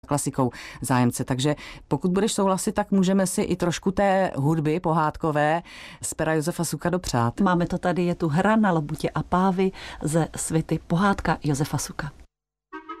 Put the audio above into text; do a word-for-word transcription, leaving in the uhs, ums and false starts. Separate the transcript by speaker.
Speaker 1: klasikou zájemce. Takže pokud budeš souhlasit, tak můžeme si i trošku té hudby pohádkové z pera Josefa Suka dopřát.
Speaker 2: Máme to tady, je tu hra na labutě a pávy ze svity Pohádka Josefa Suka.